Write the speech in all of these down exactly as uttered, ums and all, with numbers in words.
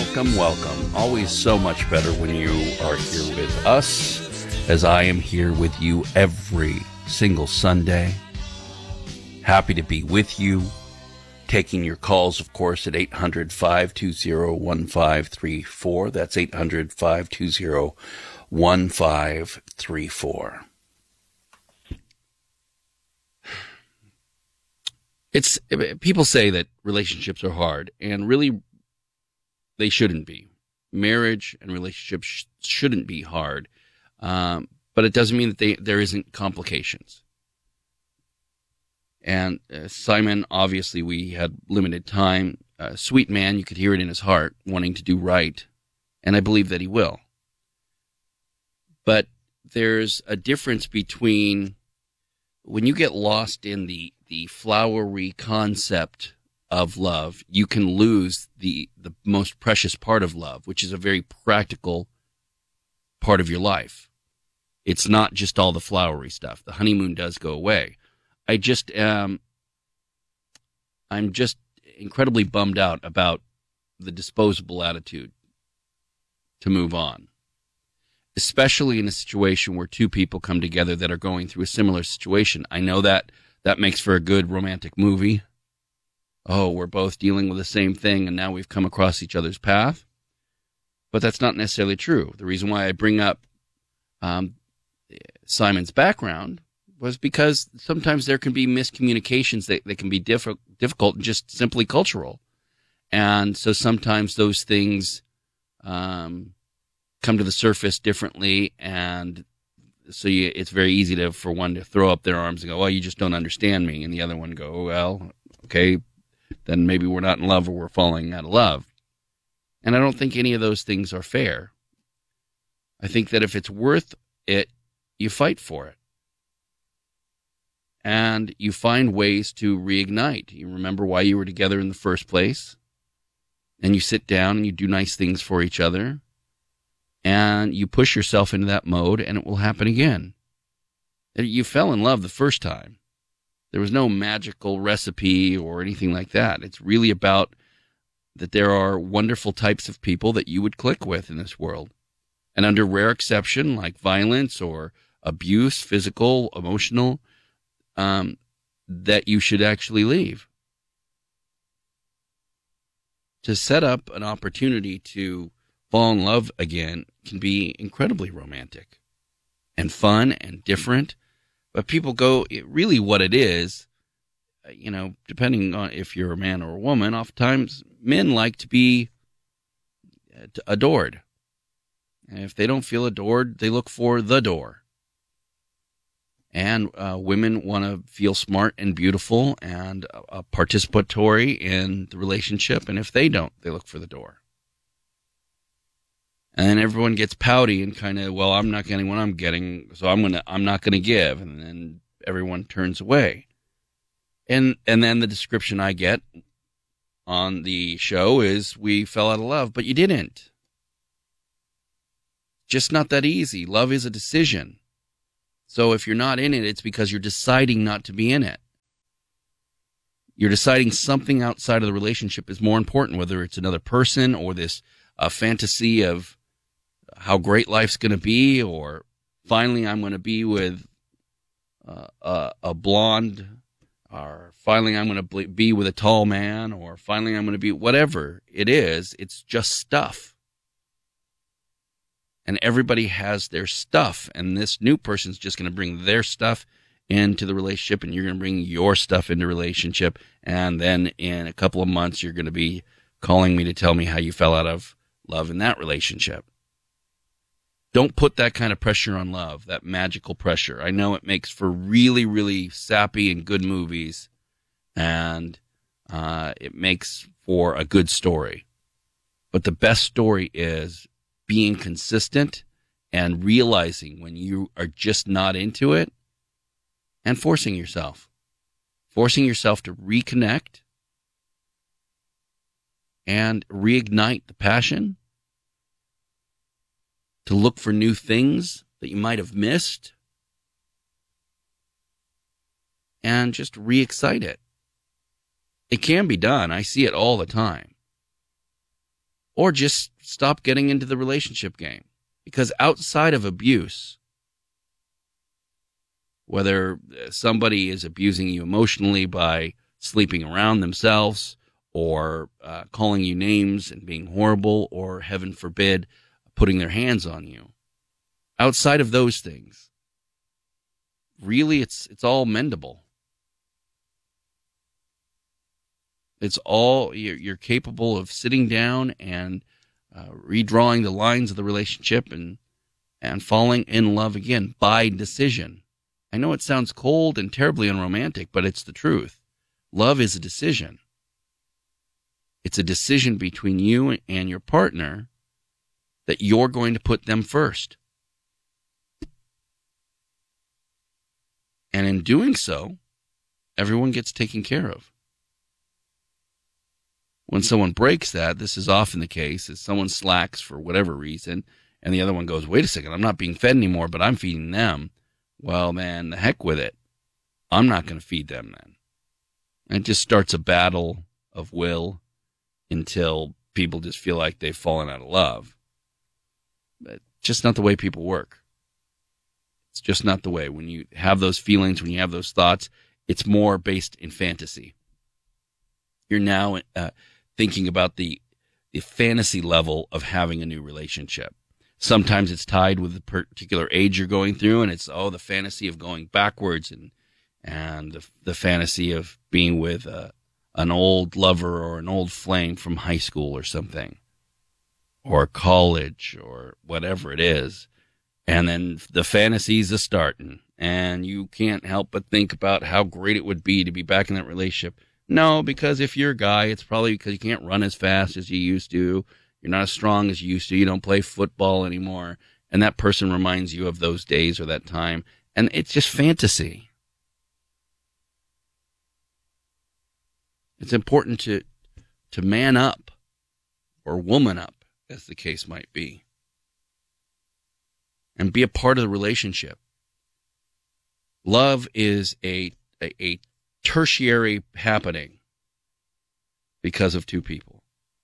welcome, welcome. Always so much better when you are here with us, as I am here with you every single Sunday. Happy to be with you. Taking your calls, of course, at eight hundred, five two zero, one five three four. That's eight hundred, five two zero, one five three four. It's people say that relationships are hard, and really they shouldn't be. Marriage and relationships sh- shouldn't be hard, um, but it doesn't mean that they, there isn't complications. And uh, Simon, obviously, we had limited time. Uh, sweet man, you could hear it in his heart, wanting to do right, and I believe that he will. But there's a difference between when you get lost in the the flowery concept of love, you can lose the, the most precious part of love, which is a very practical part of your life. It's not just all the flowery stuff. The honeymoon does go away. I just um, I'm just incredibly bummed out about the disposable attitude to move on, especially in a situation where two people come together that are going through a similar situation. I know that that makes for a good romantic movie. Oh, we're both dealing with the same thing, and now we've come across each other's path. But that's not necessarily true. The reason why I bring up um, Simon's background was because sometimes there can be miscommunications that, that can be diff- difficult and just simply cultural. And so sometimes those things um, come to the surface differently, and so you, it's very easy to for one to throw up their arms and go, well, you just don't understand me, and the other one go, well, okay, then maybe we're not in love or we're falling out of love. And I don't think any of those things are fair. I think that if it's worth it, you fight for it. And you find ways to reignite. You remember why you were together in the first place. And you sit down and you do nice things for each other. And you push yourself into that mode, and it will happen again. You fell in love the first time. There was no magical recipe or anything like that. It's really about that there are wonderful types of people that you would click with in this world. And under rare exception, like violence or abuse, physical, emotional, um, that you should actually leave. To set up an opportunity to fall in love again can be incredibly romantic and fun and different. But people go, it, really what it is, you know, depending on if you're a man or a woman, oftentimes men like to be adored. And if they don't feel adored, they look for the door. And uh, women want to feel smart and beautiful and uh, participatory in the relationship. And if they don't, they look for the door. And then everyone gets pouty and kind of, well, I'm not getting what I'm getting, so I'm gonna, I'm not gonna give, and then everyone turns away. And and then the description I get on the show is, we fell out of love, but you didn't. Just not that easy. Love is a decision. So if you're not in it, it's because you're deciding not to be in it. You're deciding something outside of the relationship is more important, whether it's another person or this uh, fantasy of how great life's going to be, or finally I'm going to be with uh, a, a blonde, or finally I'm going to be with a tall man, or finally I'm going to be whatever it is. It's just stuff. And everybody has their stuff, and this new person's just going to bring their stuff into the relationship, and you're going to bring your stuff into relationship, and then in a couple of months you're going to be calling me to tell me how you fell out of love in that relationship. Don't put that kind of pressure on love, that magical pressure. I know it makes for really, really sappy and good movies, and uh, it makes for a good story. But the best story is being consistent and realizing when you are just not into it, and forcing yourself. Forcing yourself to reconnect and reignite the passion, to look for new things that you might have missed, and just re-excite it. It can be done. I see it all the time. or just stop getting into the relationship game. Because outside of abuse, whether somebody is abusing you emotionally by sleeping around themselves, or uh, calling you names and being horrible, or heaven forbid, putting their hands on you, outside of those things, really it's it's all mendable. It's all, you're, you're capable of sitting down and uh, redrawing the lines of the relationship and and falling in love again by decision. I know it sounds cold and terribly unromantic, but it's the truth. Love is a decision. It's a decision between you and your partner that you're going to put them first. And in doing so, everyone gets taken care of. When someone breaks that, this is often the case, is someone slacks for whatever reason, and the other one goes, wait a second, I'm not being fed anymore, but I'm feeding them. Well, man, the heck with it. I'm not going to feed them then. And it just starts a battle of will until people just feel like they've fallen out of love. But just not the way people work. It's just not the way. When you have those feelings, when you have those thoughts, it's more based in fantasy. You're now uh, thinking about the the fantasy level of having a new relationship. Sometimes it's tied with the particular age you're going through, and it's, oh, the fantasy of going backwards and and the, the fantasy of being with a, an old lover or an old flame from high school or something, or college or whatever it is. And then the fantasies are starting, and you can't help but think about how great it would be to be back in that relationship. No, because if you're a guy, it's probably because you can't run as fast as you used to. You're not as strong as you used to. You don't play football anymore. And that person reminds you of those days or that time. And it's just fantasy. It's important to to man up, or woman up, as the case might be, and be a part of the relationship. Love is a a, a tertiary happening because of two people.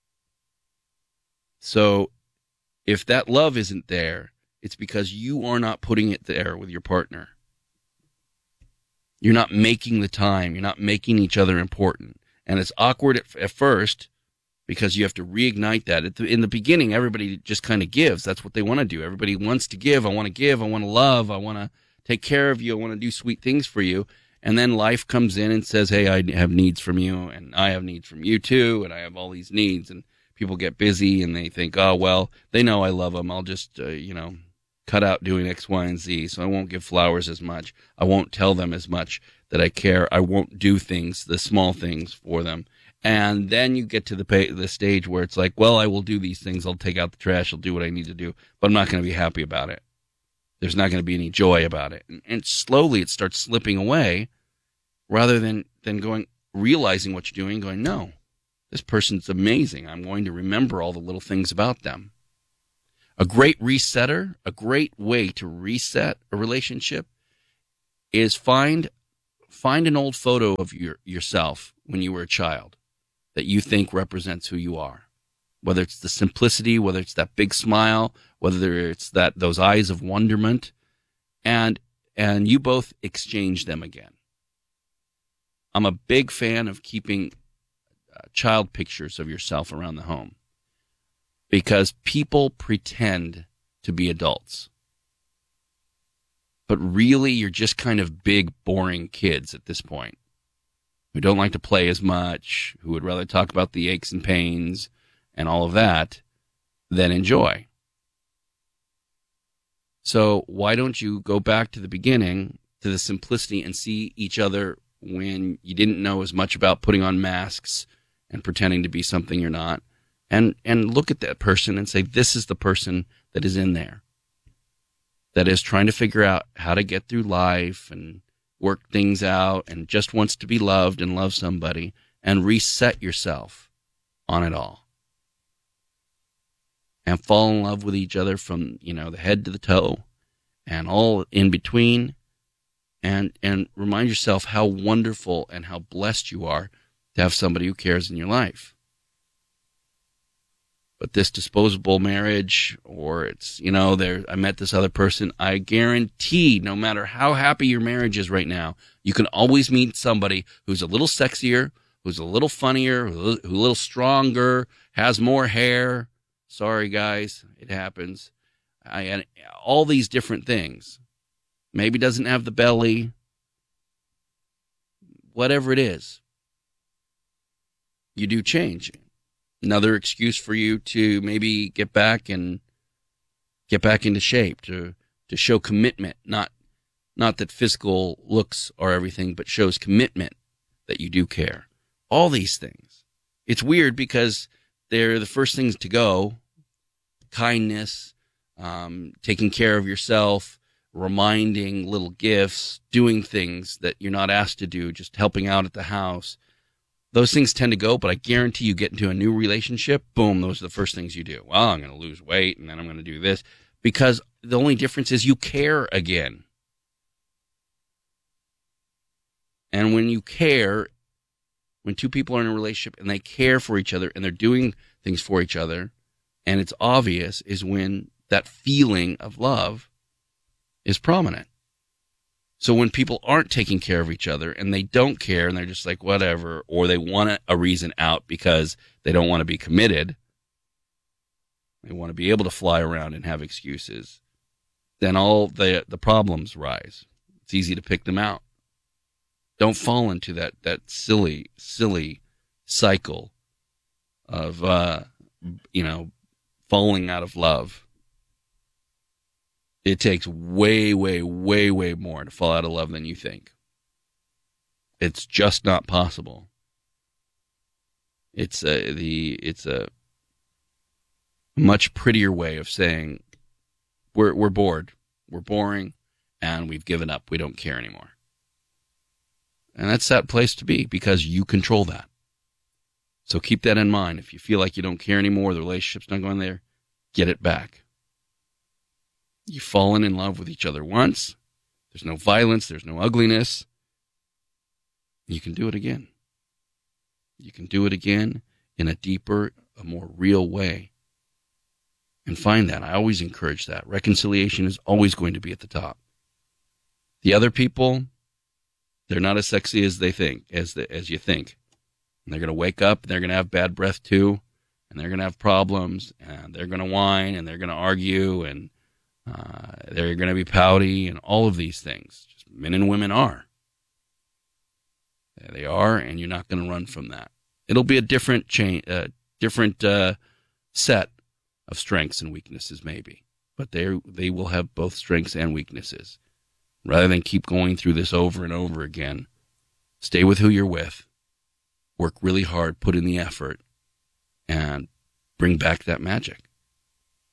So if that love isn't there, it's because you are not putting it there with your partner. You're not making the time. You're not making each other important. And it's awkward at, at first because you have to reignite that. At the, in the beginning, everybody just kind of gives. That's what they want to do. Everybody wants to give. I want to give. I want to love. I want to take care of you. I want to do sweet things for you. And then life comes in and says, hey, I have needs from you, and I have needs from you too, and I have all these needs. And people get busy and they think, oh, well, they know I love them. I'll just, uh, you know, cut out doing X, Y, and Z, so I won't give flowers as much. I won't tell them as much that I care. I won't do things, the small things for them. And then you get to the pay, the stage where it's like, well, I will do these things. I'll take out the trash. I'll do what I need to do, but I'm not going to be happy about it. There's not going to be any joy about it. And, and slowly it starts slipping away rather than, than going, realizing what you're doing, going, no, this person's amazing. I'm going to remember all the little things about them. A great resetter, a great way to reset a relationship is find find an old photo of your yourself when you were a child that you think represents who you are. Whether it's the simplicity, whether it's that big smile, whether it's that those eyes of wonderment, and and you both exchange them again. I'm a big fan of keeping uh, child pictures of yourself around the home, because people pretend to be adults. But really, you're just kind of big, boring kids at this point, who don't like to play as much, who would rather talk about the aches and pains and all of that than enjoy. So why don't you go back to the beginning, to the simplicity, and see each other when you didn't know as much about putting on masks and pretending to be something you're not, and and look at that person and say, this is the person that is in there, that is trying to figure out how to get through life and work things out and just wants to be loved and love somebody, and reset yourself on it all. And fall in love with each other from, you know, the head to the toe and all in between, and and remind yourself how wonderful and how blessed you are to have somebody who cares in your life. But this disposable marriage, or it's, you know, there, I met this other person, I guarantee no matter how happy your marriage is right now, you can always meet somebody who's a little sexier, who's a little funnier, who's a little stronger, has more hair. Sorry, guys, it happens. I, and all these different things. Maybe doesn't have the belly. Whatever it is, you do change. Another excuse for you to maybe get back and get back into shape, to to show commitment. Not not that physical looks are everything, but shows commitment that you do care. All these things. It's weird because they're the first things to go. Kindness, um, taking care of yourself, reminding little gifts, doing things that you're not asked to do, just helping out at the house. Those things tend to go, but I guarantee you get into a new relationship, boom, those are the first things you do. Well, I'm going to lose weight, and then I'm going to do this. Because the only difference is you care again. And when you care, when two people are in a relationship and they care for each other and they're doing things for each other, and it's obvious, is when that feeling of love is prominent. So when people aren't taking care of each other and they don't care and they're just like, whatever, or they want a reason out because they don't want to be committed, they want to be able to fly around and have excuses, then all the the problems rise. It's easy to pick them out. Don't fall into that, that silly, silly cycle of, uh, you know, falling out of love. It takes way, way, way, way more to fall out of love than you think. It's just not possible. It's a, the it's a much prettier way of saying we're we're bored, we're boring, and we've given up. We don't care anymore. And that's that place to be because you control that. So keep that in mind. If you feel like you don't care anymore, the relationship's not going there, get it back. You've fallen in love with each other once. There's no violence. There's no ugliness. You can do it again. You can do it again in a deeper, a more real way. And find that. I always encourage that. Reconciliation is always going to be at the top. The other people, they're not as sexy as they think, as the, as you think. And they're going to wake up, and they're going to have bad breath too, and they're going to have problems, and they're going to whine, and they're going to argue, and Uh, they're going to be pouty and all of these things. Just men and women are. There they are, and you're not going to run from that. It'll be a different chain, uh, different uh, set of strengths and weaknesses, maybe, but they they will have both strengths and weaknesses. Rather than keep going through this over and over again, stay with who you're with, work really hard, put in the effort, and bring back that magic.